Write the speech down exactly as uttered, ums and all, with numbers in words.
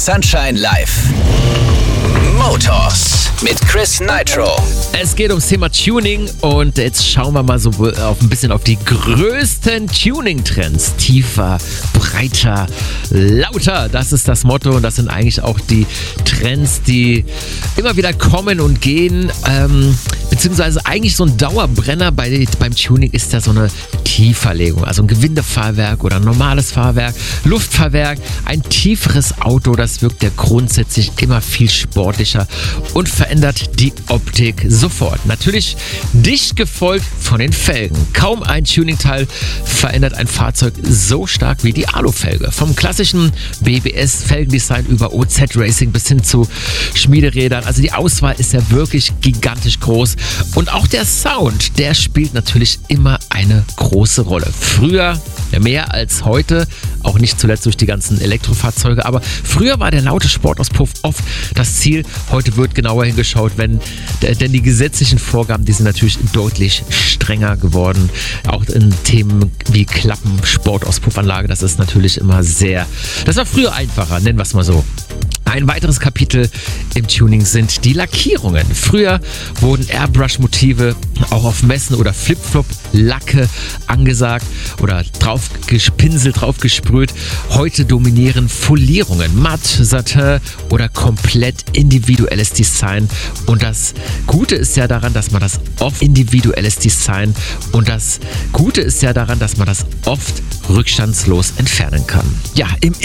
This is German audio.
Sunshine Live. Motors mit Chris Nitro. Es geht ums Thema Tuning und jetzt schauen wir mal so auf ein bisschen auf die größten Tuning-Trends. Tiefer, breiter, lauter, das ist das Motto und das sind eigentlich auch die Trends, die immer wieder kommen und gehen. Ähm, beziehungsweise eigentlich so ein Dauerbrenner bei, beim Tuning ist da so eine Tieferlegung, also ein Gewindefahrwerk oder ein normales Fahrwerk, Luftfahrwerk, ein tieferes Auto, das wirkt ja grundsätzlich immer viel sportlicher und verändert die Optik sofort. Natürlich dicht gefolgt von den Felgen. Kaum ein Tuningteil verändert ein Fahrzeug so stark wie die Alufelge. Vom klassischen B B S-Felgendesign über O Z Racing bis hin zu Schmiederädern. Also die Auswahl ist ja wirklich gigantisch groß. Und auch der Sound, der spielt natürlich immer eine große Rolle. Früher mehr als heute, auch nicht zuletzt durch die ganzen Elektrofahrzeuge, aber früher war der laute Sportauspuff oft das Ziel. Heute wird genauer hingeschaut, wenn, denn die gesetzlichen Vorgaben, die sind natürlich deutlich strenger geworden. Auch in Themen wie Klappen, Sportauspuffanlage, das ist natürlich immer sehr, das war früher einfacher, nennen wir es mal so. Ein weiteres Kapitel im Tuning sind die Lackierungen. Früher wurden Airbrush-Motive auch auf Messen oder Flip-Flop-Lacke angesagt oder drauf gepinselt, drauf gesprüht. Heute dominieren Folierungen, Matt, Satin oder komplett individuelles Design. Und das Gute ist ja daran, dass man das oft individuelles Design und das Gute ist ja daran, dass man das oft rückstandslos entfernen kann. Ja, im